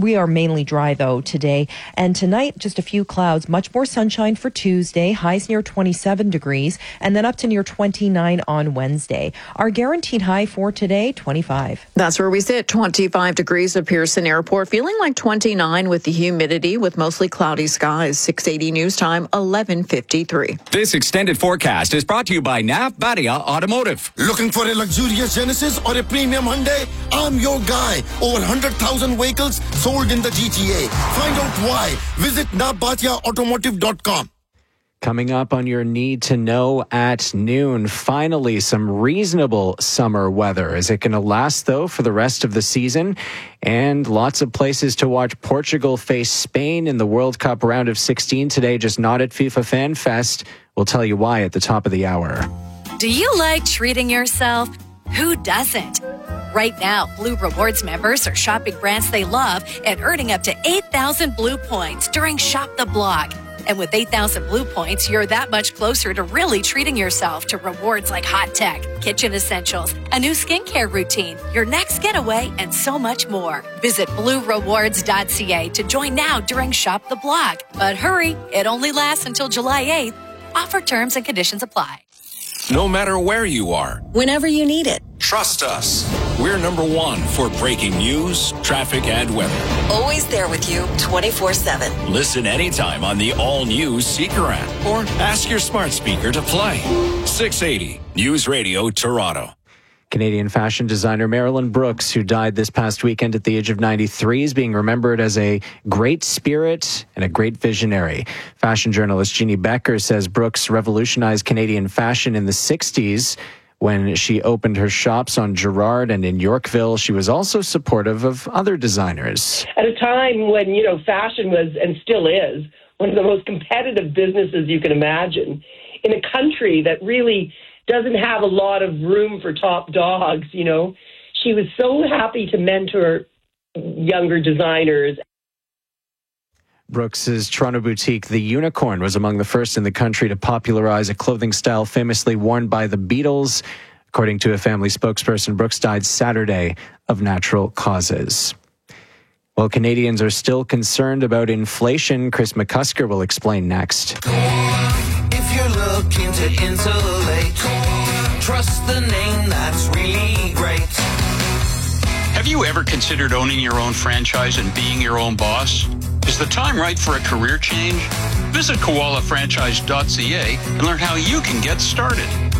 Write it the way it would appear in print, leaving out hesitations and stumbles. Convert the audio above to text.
We are mainly dry, though, today. And tonight, just a few clouds. Much more sunshine for Tuesday. Highs near 27 degrees. And then up to near 29 on Wednesday. Our guaranteed high for today, 25. That's where we sit. 25 degrees at Pearson Airport. Feeling like 29 with the humidity with mostly cloudy skies. 680 news time, 11:53. This extended forecast is brought to you by Nav Badia Automotive. Looking for a luxurious Genesis or a premium Hyundai? I'm your guy. Over 100,000 vehicles sold in the GTA. Find out why. Visit navbatiaautomotive.com. Coming up on your Need to Know at noon, finally some reasonable summer weather. Is it going to last, though, for the rest of the season? And lots of places to watch Portugal face Spain in the World Cup round of 16 today, just not at FIFA Fan Fest. We'll tell you why at the top of the hour. Do you like treating yourself? Who doesn't? Right now, Blue Rewards members are shopping brands they love and earning up to 8,000 Blue points during Shop the Block. And with 8,000 Blue points, you're that much closer to really treating yourself to rewards like hot tech, kitchen essentials, a new skincare routine, your next getaway, and so much more. Visit bluerewards.ca to join now during Shop the Block. But hurry, it only lasts until July 8th. Offer terms and conditions apply. No matter where you are, whenever you need it, trust us. We're number one for breaking news, traffic, and weather. Always there with you 24/7. Listen anytime on the all-new Seeker app or ask your smart speaker to play. 680 News Radio Toronto. Canadian fashion designer Marilyn Brooks, who died this past weekend at the age of 93, is being remembered as a great spirit and a great visionary. Fashion journalist Jeannie Becker says Brooks revolutionized Canadian fashion in the 60s. When she opened her shops on Gerrard and in Yorkville, she was also supportive of other designers. At a time when, fashion was, and still is, one of the most competitive businesses you can imagine, in a country that really doesn't have a lot of room for top dogs, she was so happy to mentor younger designers. Brooks's Toronto boutique, The Unicorn, was among the first in the country to popularize a clothing style famously worn by the Beatles. According to a family spokesperson, Brooks died Saturday of natural causes. While Canadians are still concerned about inflation, Chris McCusker will explain next. If you're looking to insulate, trust the name that's really great. Have you ever considered owning your own franchise and being your own boss? Is the time right for a career change? Visit koalafranchise.ca and learn how you can get started.